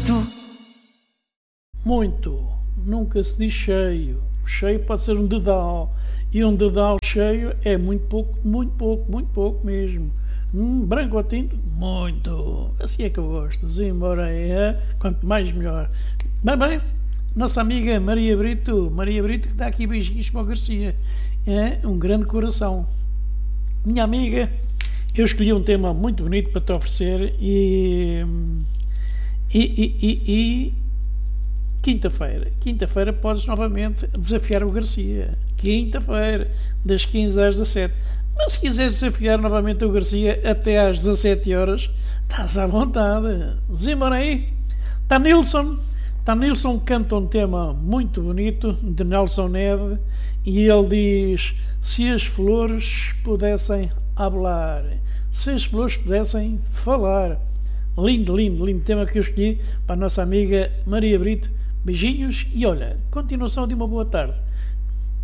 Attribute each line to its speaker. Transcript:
Speaker 1: Brito.
Speaker 2: Muito. Nunca se diz cheio. Cheio pode ser um dedal. E um dedal cheio é muito pouco mesmo. Branco ou tinto? Muito. Assim é que eu gosto. Embora quanto mais melhor. Bem, nossa amiga Maria Brito que dá aqui beijinhos para o Garcia. É um grande coração. Minha amiga, eu escolhi um tema muito bonito para te oferecer e quinta-feira podes novamente desafiar o Garcia. Quinta-feira, das 15 às 17. Mas se quiseres desafiar novamente o Garcia até às 17 horas, estás à vontade. Desembarque aí. Está Nilson canta um tema muito bonito de Nelson Ned e ele diz: se as flores pudessem hablar, se as flores pudessem falar. Lindo tema que eu escolhi para a nossa amiga Maria Brito. Beijinhos e olha, continuação de uma boa tarde.